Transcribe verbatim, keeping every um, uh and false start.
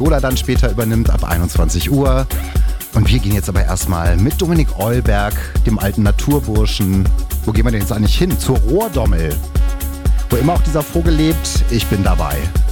Ola dann später übernimmt ab einundzwanzig Uhr. Und wir gehen jetzt aber erstmal mit Dominik Eulberg, dem alten Naturburschen. Wo gehen wir denn jetzt eigentlich hin? Zur Rohrdommel. Wo immer auch dieser Vogel lebt, ich bin dabei.